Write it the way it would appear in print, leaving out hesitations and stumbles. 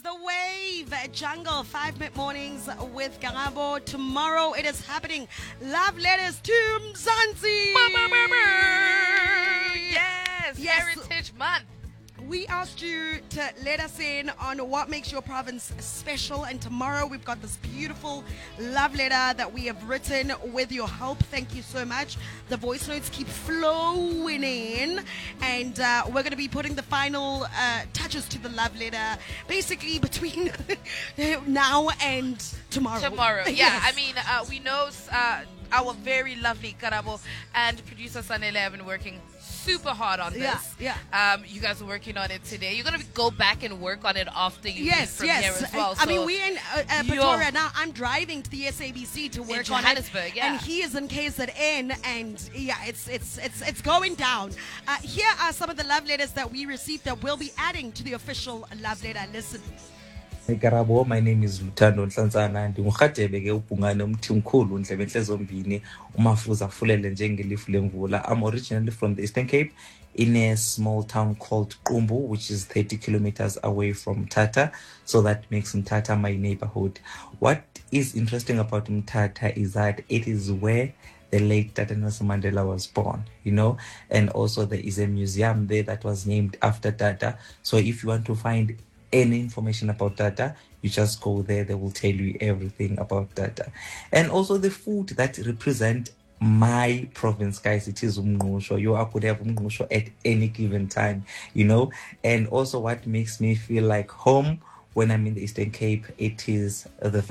is the Wave Jungle 5 minute mornings with Garabo. Tomorrow it is happening. Love letters to Mzansi. Yes, Heritage Month. We asked you to let us in on what makes your province special, and tomorrow we've got this beautiful love letter that we have written with your help. Thank you so much. The voice notes keep flowing in, and we're going to be putting the final touches to the love letter basically between now and tomorrow. Tomorrow, yeah. Yes. I mean, we know our very lovely Karabo and producer Sanele have been working super hard on this. Yeah. You guys are working on it today. You're going to go back and work on it after you leave Yes, from here as well. I mean, So we're in Pretoria now. I'm driving to the SABC to work on it. Johannesburg, yeah. And he is in KZN, and yeah, it's going down. Here are some of the love letters that we received that we'll be adding to the official love letter. Listen. Karabo, my name is Luthando Nhlanzana. Ndingurhatebe ke ubhungane umthi mkhulu ndlebe enhle zombini umafuza afulele njengelifu lemvula. I'm originally from the Eastern Cape in a small town called Qumbu, which is 30 kilometers away from Mthatha. So that makes Mthatha my neighborhood. What is interesting about Mthatha is that it is where the late Tata Nelson Mandela was born, you know, and also there is a museum there that was named after Tata. So if you want to find any information about Tata, you just go there. They will tell you everything about Tata. And also the food that represent my province, guys, it is umngqusho. You could have umngqusho at any given time, you know. And also what makes me feel like home when I'm in the Eastern Cape, it is the